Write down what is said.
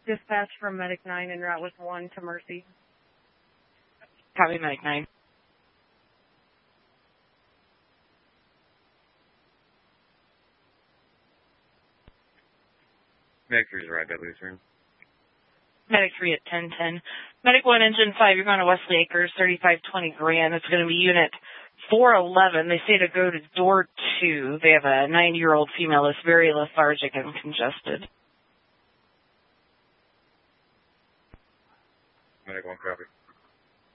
Dispatch from Medic 9 en route with 1 to Mercy. Copy, Medic 9. Medic 3 is arrived at Lutheran. Medic 3 at 1010. Medic 1, Engine 5, you're going to Wesley Acres, 3520 Grand. It's going to be Unit 411. They say to go to door 2. They have a 90-year-old female that's very lethargic and congested. Medic 1, copy.